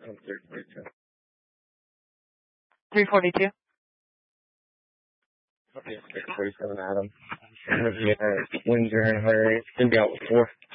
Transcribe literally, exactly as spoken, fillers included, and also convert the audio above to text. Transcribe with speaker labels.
Speaker 1: three forty-two.
Speaker 2: Okay, six forty-seven, Adam. Yeah, Windsor and Hurry. It's going to be out with four.